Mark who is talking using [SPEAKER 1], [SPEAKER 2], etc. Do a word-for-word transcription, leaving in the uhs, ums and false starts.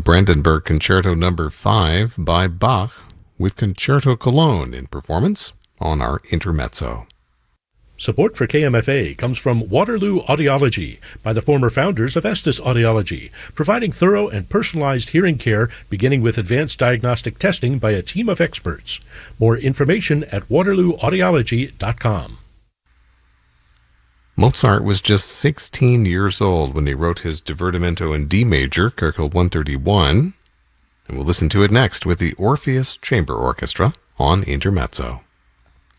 [SPEAKER 1] Brandenburg Concerto Number five by Bach with Concerto Cologne in performance on our Intermezzo.
[SPEAKER 2] Support for K M F A comes from Waterloo Audiology by the former founders of Estes Audiology, providing thorough and personalized hearing care beginning with advanced diagnostic testing by a team of experts. More information at waterloo audiology dot com.
[SPEAKER 1] Mozart was just sixteen years old when he wrote his Divertimento in D major, Köchel one thirty-one, and we'll listen to it next with the Orpheus Chamber Orchestra on Intermezzo.